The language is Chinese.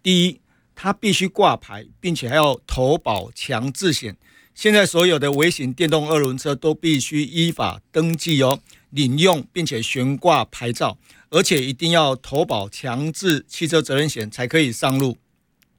第一，它必须挂牌，并且还要投保强制险。现在所有的微型电动二轮车都必须依法登记领用并且悬挂牌照，而且一定要投保强制汽车责任险才可以上路。